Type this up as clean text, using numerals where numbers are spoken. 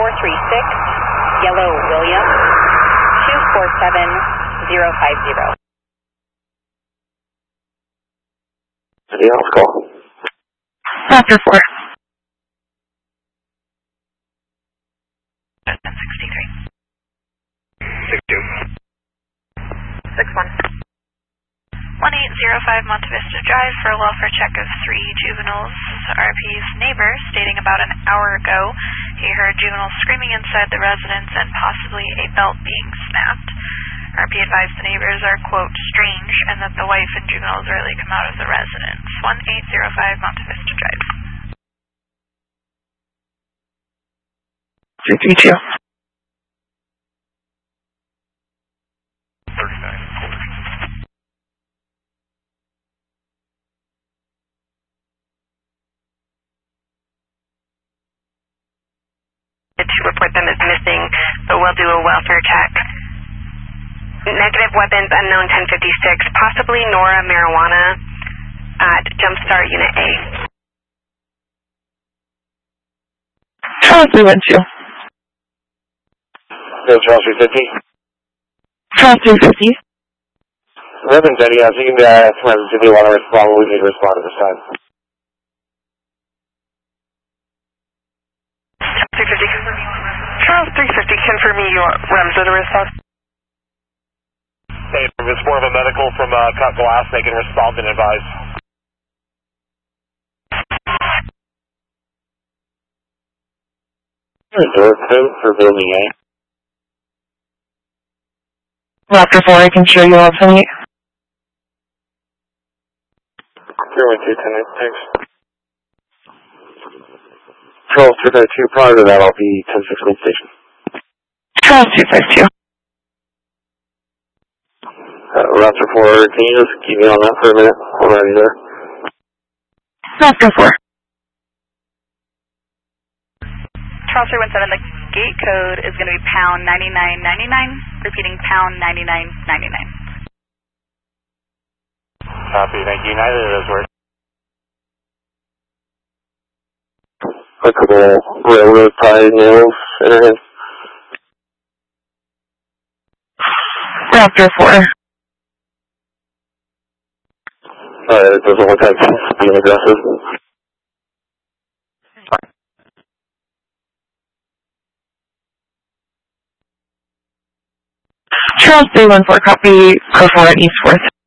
Yellow William, 247050. Anything else, call? Raptor 4. 63. 62. 61. 1805 Monte Vista Drive for a welfare check of 3 juveniles. RP's neighbor stating about an hour ago he heard juveniles screaming inside the residence and possibly a belt being snapped. RP advised the neighbors are, quote, strange, and that the wife and juveniles rarely come out of the residence. 1805 Monte Vista Drive. 332. 39. To report them as missing, but we'll do a welfare check. Negative weapons unknown 1056, possibly Nora marijuana at Jumpstart Unit A. Charles 312. Charles 350. Charles 350. Reverend Eddie, you can if you want to respond, we need to respond at this time. 350. Charles 350, confirm you REMS at a response. Hey, if it's more of a medical from cut glass, they can respond and advise. Door code for building A. Raptor 4, I can show you all tonight. 012 tonight, thanks. Charles 252, prior to that, I'll be 10-6 main station. Charles 252. Raptor 4, can you just keep me on that for a minute? I'm already there. Raptor 4. Charles 317, the gate code is going to be pound 9999. Repeating pound 9999. Copy, thank you. Neither of those words. A couple railroad tie nails in her hand. Raptor 4. It doesn't look like it's being aggressive. Charles 314, copy, 04 at East 4th.